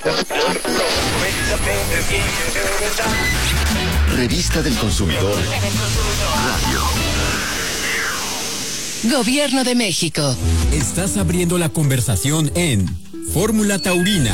Revista del Consumidor Radio. Gobierno de México. Estás abriendo la conversación en Fórmula Taurina.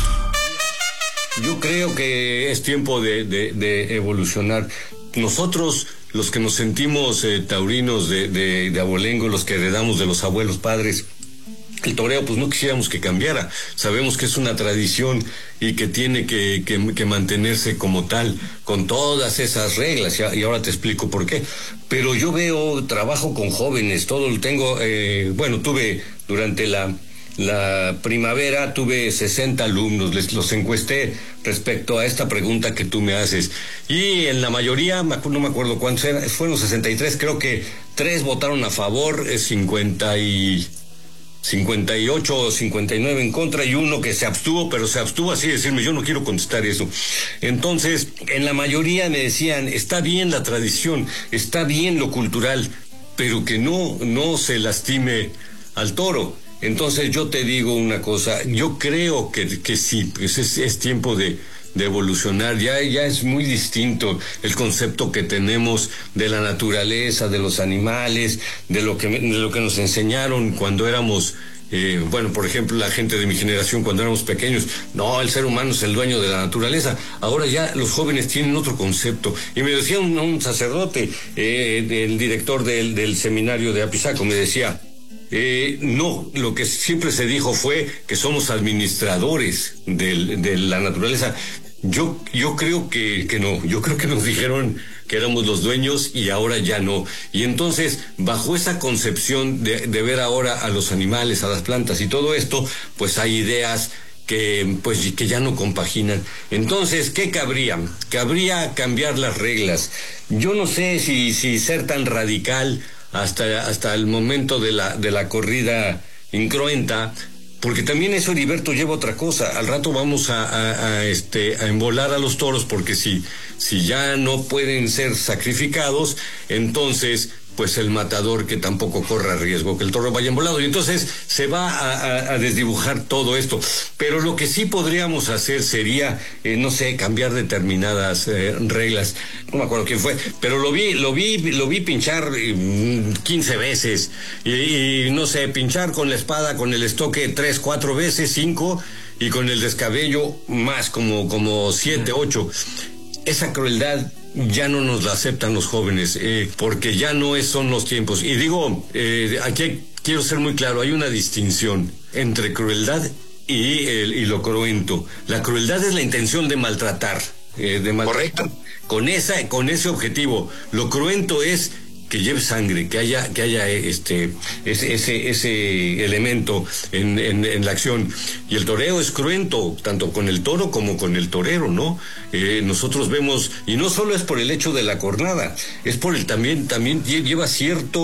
Yo creo que es tiempo de evolucionar. Nosotros, los que nos sentimos taurinos de abolengo, los que heredamos de los abuelos padres, el toreo, pues no quisiéramos que cambiara. Sabemos que es una tradición y que tiene que mantenerse como tal, con todas esas reglas, y ahora te explico por qué. Pero yo trabajo con jóvenes, tuve durante la primavera, tuve 60 alumnos, los encuesté respecto a esta pregunta que tú me haces, y en la mayoría, no me acuerdo cuántos eran, fueron 63, creo que 3 votaron a favor, 58 o 59 en contra, y uno que se abstuvo, pero se abstuvo así de decirme, yo no quiero contestar eso. Entonces, en la mayoría me decían, está bien la tradición, está bien lo cultural, pero que no se lastime al toro. Entonces yo te digo una cosa, yo creo que sí, pues es tiempo de evolucionar. Ya es muy distinto el concepto que tenemos de la naturaleza, de los animales, de lo que nos enseñaron cuando éramos, por ejemplo, la gente de mi generación cuando éramos pequeños. No, el ser humano es el dueño de la naturaleza. Ahora ya los jóvenes tienen otro concepto. Y me decía un sacerdote, el director del seminario de Apizaco, me decía, no, lo que siempre se dijo fue que somos administradores de la naturaleza. Yo creo que no, yo creo que nos dijeron que éramos los dueños y ahora ya no. Y entonces, bajo esa concepción de ver ahora a los animales, a las plantas y todo esto, pues hay ideas que ya no compaginan. Entonces, ¿qué cabría? Cabría cambiar las reglas. Yo no sé si ser tan radical hasta el momento de la corrida incruenta, porque también eso, Heriberto, lleva otra cosa. Al rato vamos a embolar a los toros, porque si ya no pueden ser sacrificados, entonces pues el matador que tampoco corra riesgo que el toro vaya embolado, y entonces se va a desdibujar todo esto. Pero lo que sí podríamos hacer sería, cambiar determinadas reglas. No me acuerdo quién fue, pero lo vi pinchar 15 veces, y pinchar con la espada, con el estoque 3, 4 veces, 5, y con el descabello más, como 7, 8. Esa crueldad ya no nos la aceptan los jóvenes, porque ya no son los tiempos. Y digo, aquí quiero ser muy claro, hay una distinción entre crueldad y lo cruento. La crueldad es la intención de maltratar, Correcto. con ese objetivo. Lo cruento es que lleve sangre, que haya ese elemento en la acción. Y el toreo es cruento, tanto con el toro como con el torero, ¿no? Nosotros vemos, y no solo es por el hecho de la cornada, es por también lleva cierta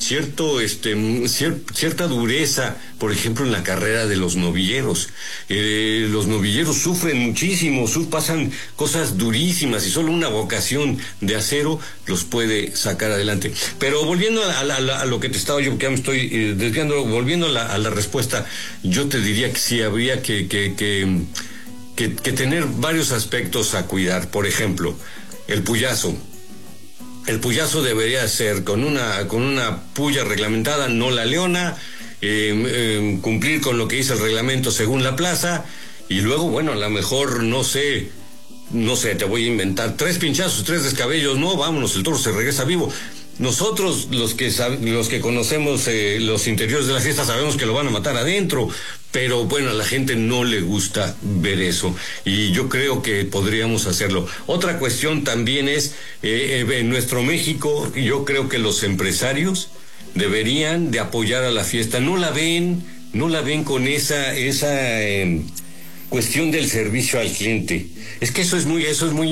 dureza, por ejemplo, en la carrera de los novilleros. Los novilleros sufren muchísimo, pasan cosas durísimas, y solo una vocación de acero los puede sacar adelante. Pero volviendo a lo que te estaba yo, porque ya me estoy desviando, volviendo a la respuesta, yo te diría que sí habría que tener varios aspectos a cuidar. Por ejemplo, el puyazo. El puyazo debería ser con una puya reglamentada, no la leona, cumplir con lo que dice el reglamento según la plaza, y luego, a lo mejor, no sé, te voy a inventar 3 pinchazos, 3 descabellos, no, vámonos, el toro se regresa vivo. Nosotros, los que conocemos los interiores de la fiesta, sabemos que lo van a matar adentro, pero a la gente no le gusta ver eso, y yo creo que podríamos hacerlo. Otra cuestión también es, en nuestro México, yo creo que los empresarios deberían de apoyar a la fiesta. No la ven con esa cuestión del servicio al cliente. Es que eso es muy